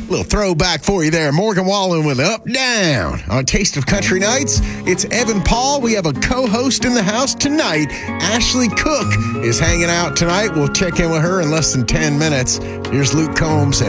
Little throwback for you there. Morgan Wallen with Up Down on Taste of Country Nights. It's Evan Paul. We have a co-host in the house tonight. Ashley Cook is hanging out tonight. We'll check in with her in less than 10 minutes. Here's Luke Combs and